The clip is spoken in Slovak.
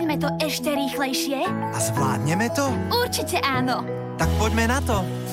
Poďme to ešte rýchlejšie. A zvládneme to? Určite áno. Tak poďme na to.